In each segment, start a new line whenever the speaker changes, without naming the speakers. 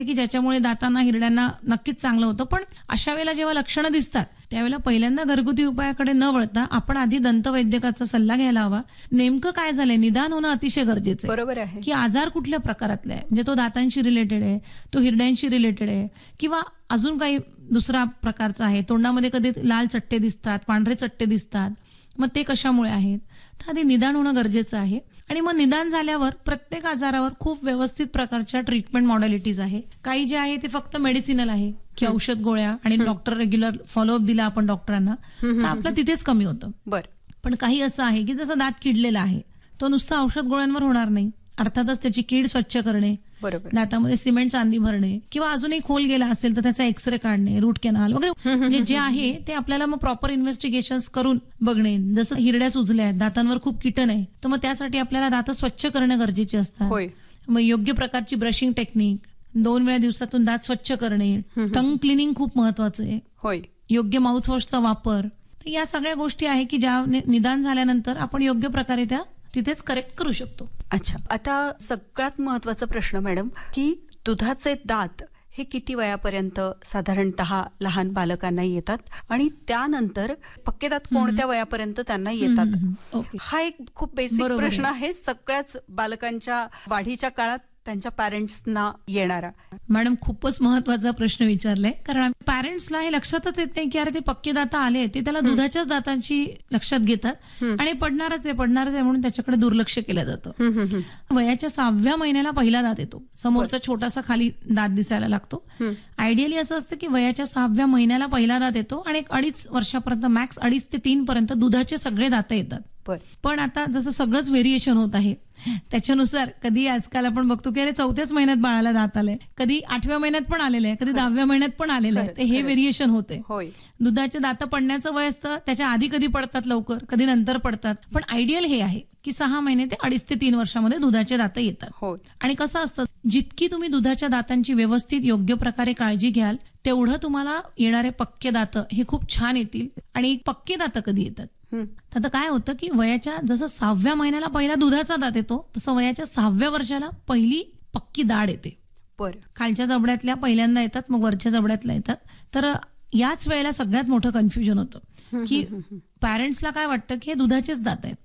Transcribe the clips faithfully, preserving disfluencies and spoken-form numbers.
की ज्याच्यामुळे दातांना हिरड्यांना नक्कीच चांगलं होतं. पण अशा वेळेला जेव्हा लक्षणं दिसतात त्यावेळेला पहिल्यांदा घरगुती उपायाकडे न वळता आपण आधी दंतवैद्यकाचा सल्ला घ्यायला हवा. नेमकं काय झालंय निदान होणं अतिशय गरजेचं आहे.
बरोबर आहे
की आजार कुठल्या प्रकारातला आहे, म्हणजे तो दातांशी रिलेटेड आहे, तो हिरड्यांशी रिलेटेड आहे किंवा अजून काही दुसरा प्रकारचा आहे. तोंडामध्ये कधी लाल चट्टे दिसतात, पांढरे चट्टे दिसतात, मग ते कशामुळे आहेत. तर आधी निदान होणं गरजेचं आहे. आणि मग निदान झाल्यावर प्रत्येक आजारावर खूप व्यवस्थित प्रकारच्या ट्रीटमेंट मॉडॅलिटीज आहे. काही जे आहे ते फक्त मेडिसिनल आहे की औषध गोळ्या आणि डॉक्टर रेग्युलर फॉलोअप दिला आपण डॉक्टरांना तर आपलं तिथेच कमी होतं.
बरं.
पण काही असं आहे की जसं दात किडलेला आहे तो नुसतं औषध गोळ्यांवर होणार नाही. अर्थातच त्याची कीड स्वच्छ करणे,
बरोबर,
दातामध्ये सिमेंट चांदी भरणे किंवा अजूनही खोल गेला असेल तर त्याचा एक्सरे काढणे, रूट कॅनाल वगैरे म्हणजे जे आहे ते आपल्याला मग प्रॉपर इन्व्हेस्टिगेशन करून बघणे. जसं हिरड्या सुजल्या आहेत, दातांवर खूप किटन आहे, तर मग त्यासाठी आपल्याला दात स्वच्छ करणं गरजेचे असतात. मग योग्य प्रकारची ब्रशिंग टेक्निक, दोन वेळा दिवसातून दात स्वच्छ करणे, टंग क्लिनिंग खूप महत्वाचं आहे.
होय.
योग्य माउथवॉशचा वापर, तर या सगळ्या गोष्टी आहे की ज्या निदान झाल्यानंतर आपण योग्य प्रकारे त्या तिथेच करेक्ट करू शकतो.
अच्छा, आता सगळ्यात महत्वाचा प्रश्न मॅडम की दुधाचे दात हे किती वयापर्यंत साधारणतः लहान बालकांना येतात आणि त्यानंतर पक्के दात कोणत्या वयापर्यंत त्यांना येतात? हा एक खूप बेसिक प्रश्न आहे सगळ्याच बालकांच्या वाढीच्या काळात त्यांच्या पॅरेंट्सना येणारा.
मॅडम खूपच महत्वाचा प्रश्न विचारलाय, कारण पॅरेंट्सला हे लक्षातच येत नाही की अरे ते पक्के दात आले, ते त्याला दुधाच्याच दातांची लक्षात घेतात आणि पडणारच आहे पडणारच आहे म्हणून त्याच्याकडे दुर्लक्ष केलं जातं. वयाच्या सहाव्या महिन्याला पहिला दात येतो, समोरचा छोटासा खाली दात दिसायला लागतो. आयडियली असं असतं की वयाच्या सहाव्या महिन्याला पहिला दात येतो आणि एक अडीच वर्षापर्यंत मॅक्स अडीच ते तीन पर्यंत दुधाचे सगळे दात येतात. पण आता जसं सगळंच व्हेरिएशन होत आहे त्याच्यानुसार कधी आजकाल आपण बघतो की अरे चौथ्याच महिन्यात बाळाला दात आलंय, कधी आठव्या महिन्यात पण आलेलं आहे, कधी दहाव्या महिन्यात पण आलेलं आहे. ते हे व्हेरिएशन होते. दुधाचे दात पडण्याचं वय असतं, त्याच्या आधी कधी पडतात लवकर, कधी नंतर पडतात. पण आयडियल हे आहे की सहा महिने ते अडीच ते तीन वर्षामध्ये दुधाचे दात येतात. आणि कसं असतं, जितकी तुम्ही दुधाच्या दातांची व्यवस्थित योग्य प्रकारे काळजी घ्याल तेवढं तुम्हाला येणारे पक्के दात हे खूप छान येतील. आणि पक्के दात कधी येतात, आता काय होतं की वयाच्या जसं सहाव्या महिन्याला पहिला दुधाचा दात येतो तसं वयाच्या सहाव्या वर्षाला पहिली पक्की दाढ येते.
बरं.
खालच्या जबड्यातल्या पहिल्यांदा येतात, मग वरच्या जबड्यातल्या येतात. तर याच वेळेला सगळ्यात मोठं कन्फ्युजन होतं की पॅरेंट्सला काय वाटतं की हे दुधाचेच दात आहेत,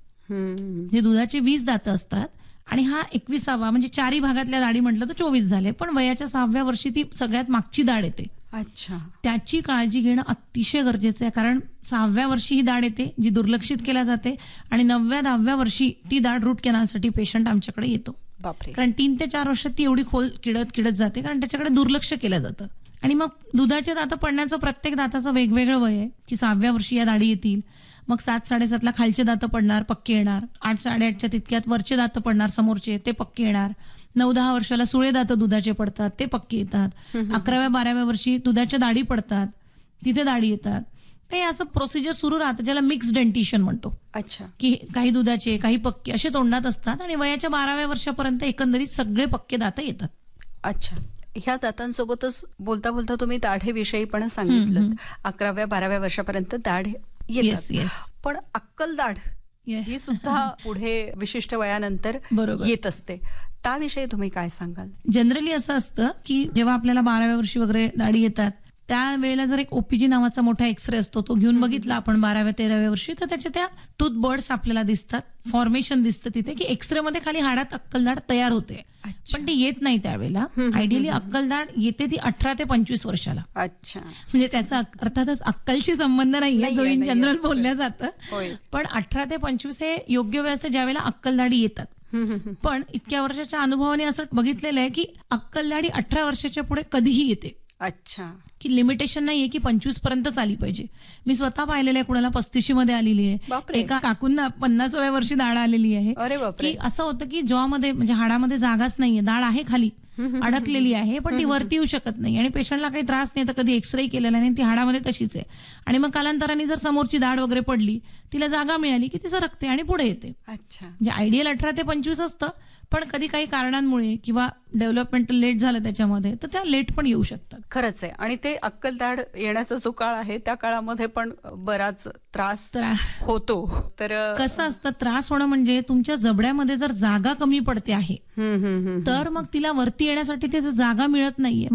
हे दुधाचे वीस दात असतात आणि हा एकविसावा म्हणजे चारही भागातल्या दाढी म्हटलं तर चोवीस झाले, पण वयाच्या सहाव्या वर्षी ती सगळ्यात मागची दाढ येते.
अच्छा, त्याची
काळजी घेणं अतिशय गरजेचं आहे, कारण सहाव्या वर्षी ही दाढ येते जी दुर्लक्षित केल्या जाते आणि नवव्या दहाव्या वर्षी ती दाढ रूट कॅनालसाठी पेशंट आमच्याकडे येतो.
बापरे.
कारण तीन ते चार वर्षात ती एवढी खोल किडत किडत जाते कारण त्याच्याकडे दुर्लक्ष केलं जातं. आणि मग दुधाचे दात पडण्याचं प्रत्येक दाताचं वेगवेगळं वय आहे की सहाव्या वर्षी या दाढी येतील, मग सात साडेसातला खालचे दात पडणार, पक्के येणार, आठ साडेआठच्या तितक्यात वरचे दात पडणार समोरचे, ते पक्के येणार, नऊ दहा वर्षाला सुळे दात दुधाचे पडतात, ते पक्के येतात, अकराव्या बाराव्या वर्षी दुधाच्या दाढी पडतात, तिथे दाढी येतात. ते असं प्रोसिजर सुरू राहतं ज्याला मिक्स डेंटिशन म्हणतो.
अच्छा,
की काही दुधाचे काही पक्के असे तोंडात असतात आणि वयाच्या बाराव्या वर्षापर्यंत एकंदरीत सगळे पक्के दात येतात.
अच्छा, ह्या दातांसोबतच बोलता बोलता तुम्ही दाढेविषयी पण सांगितलं. अकराव्या बाराव्या वर्षापर्यंत दाढ येतात, पण अक्कल दाढ ही सुद्धा पुढे विशिष्ट वयानंतर येत असते, त्याविषयी तुम्ही काय सांगाल?
जनरली असं असतं की जेव्हा आपल्याला बाराव्या वर्षी वगैरे दाढी येतात त्यावेळेला जर एक ओपीजी नावाचा मोठा एक्सरे असतो तो घेऊन बघितला आपण बाराव्या तेराव्या वर्षी तर त्याच्या त्या टूथ बर्ड्स आपल्याला दिसतात, फॉर्मेशन दिसतं तिथे की एक्सरे मध्ये खाली हाडात अक्कलदाढ तयार होते. पण ती येत नाही त्यावेळेला. आयडियली अक्कलदाढ येते ती अठरा ते पंचवीस वर्षाला.
अच्छा, म्हणजे
त्याचा अर्थातच अक्कलशी संबंध नाहीये जो इन जनरल बोलल्या जातं, पण अठरा ते पंचवीस हे योग्य वय असतं ज्यावेळेला अक्कलदाढी येतात. पण इतक्या वर्षाच्या अनुभवाने असं बघितलेलं आहे की अक्कलदाढी अठरा वर्षाच्या पुढे कधीही येते.
अच्छा,
की लिमिटेशन नाहीये की पंचवीस पर्यंतच आली पाहिजे. मी स्वतः पाहिलेलं आहे, कुणाला पस्तीशी मध्ये आलेली आहे, एका काकूंना पन्नासाव्या वर्षी दाढ आलेली आहे. की असं होतं की जॉमध्ये म्हणजे हाडामध्ये जागाच नाहीये, दाढ आहे खाली अडकलेली आहे पण ती वरती येऊ शकत नाही आणि पेशंटला काही त्रास नाही तर कधी एक्सरे केलेला नाही, ती हाडामध्ये तशीच आहे. आणि मग कालांतराने जर समोरची दाढ वगैरे पडली, तिला जागा मिळाली की ती सरकते आणि पुढे येते.
अच्छा,
म्हणजे आयडियल अठरा ते पंचवीस असतं, पण कधी काही कारणांमुळे किंवा डेव्हलपमेंट लेट झालं त्याच्यामध्ये तर त्या लेट पण येऊ शकतात.
खरंच आहे. आणि ते अक्कलदाढ येण्याचा जो काळ आहे त्या काळामध्ये पण बराच त्रास होतो. तर
कसं असतं, त्रास होणं म्हणजे तुमच्या जबड्यामध्ये जर जागा कमी पडते आहे तर मग तिला वरती येण्यासाठी त्याची जागा मिळत नाहीये.